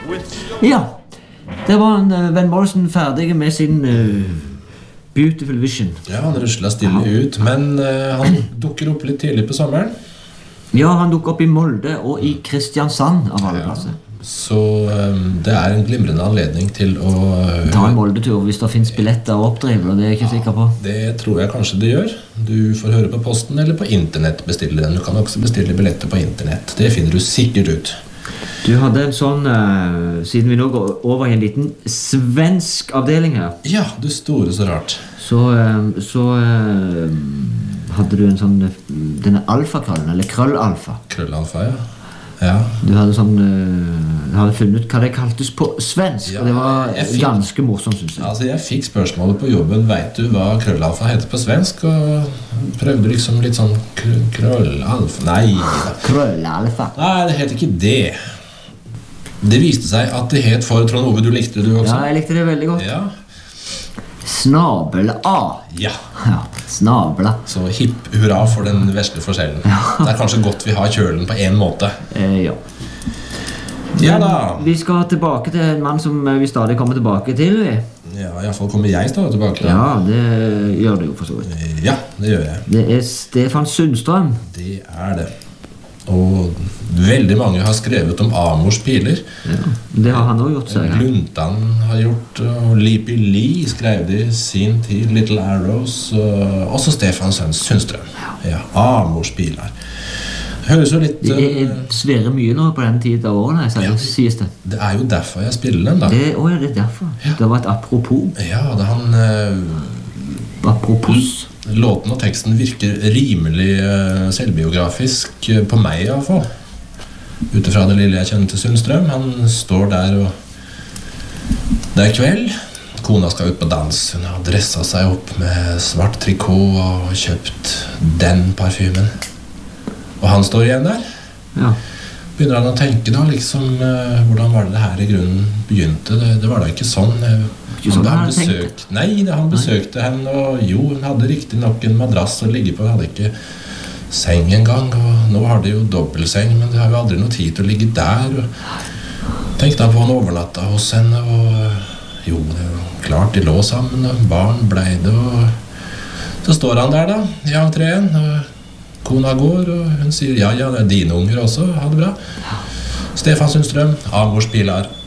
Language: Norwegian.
Ja, det var Van Morrison ferdig med sin Beautiful Vision. Ja, han ruslet stille ut, men han dukker opp litt tidlig på sommeren. Ja, han dukker opp i Molde og i Kristiansand av alle plasser. Så det er en glimrende anledning til å ta en Molde-tur hvis det finnes billetter og oppdriver, det er jeg ikke sikker på. Det tror jeg kanskje det gjør. Du får høre på posten eller på internettbestilleren. Du kan også bestille billetter på internett. Det finner du sikkert ut. Du hadde en sånn, siden vi nå går over i en liten svensk avdeling her. Ja, du store så rart. Så hadde du en sånn, denne alfakrøllen, eller krøllalfa. Krøllalfa, ja. Ja. Du hadde sånn, hadde funnet ut hva det kaltes på svensk, og det var ganske morsomt, synes jeg. Altså, jeg fikk spørsmålet på jobben, vet du hva krøllalfa heter på svensk? Og prøvde liksom litt sånn krøllalfa. Nei. Krøllalfa. Nei, det heter ikke det. Det viste seg at det het for Trond Ove, du likte det du også? Ja, jeg likte det veldig godt. Ja. Snabel-A. Ja. Snabla. Så hipp hurra for den vesle forskjellen. Ja. Det er kanskje godt vi har kjølen på en måte. Ja. Ja da. Vi skal tilbake til en mann som vi stadig kommer tilbake til. Ja, i hvert fall kommer jeg stadig tilbake. Da. Ja, det gjør det jo for så vidt. Ja, det gjør jeg. Det er Stefan Sundstrøm. Det er det. Og veldig mange har skrevet om Amors piler. Ja, det har han også gjort seg. Luntan har gjort, og Lipi Lee skrev det i sin tid, Little Arrows, og også Stefan Sundstrøm. Ja, Amors piler. Det høres jo litt... Det sverer mye nå på den tiden av årene, sies det. Det er jo derfor jeg spiller den da. Det er derfor. Ja. Det var et apropos. Ja, det han... Apropos. Låten og teksten virker rimelig selvbiografisk på meg i hvert fall. Utifra det lille jeg kjenner til Sundstrøm. Han står der og det er kveld. Kona skal ut på dans. Hun har dresset seg opp med svart trikot og kjøpt den parfymen. Og han står igjen der. Ja. Begynner han å tenke da liksom, hvordan var det her i grunnen begynte? Det var da ikke sånn. Han besøkte henne, og jo, hun hadde riktig nok en madrass å ligge på. Hun hadde ikke seng en gang, og nå har de jo dobbeltseng, men det har jo aldri noe tid til å ligge der. Og tenkte han på han overnatta hos henne, og jo, det var klart de lå sammen, og barn ble det, og så står han der da, i entreen, og kona går, og hun sier, ja, det er dine unger også, ha det bra. Stefan Sundstrøm, Amors pilar.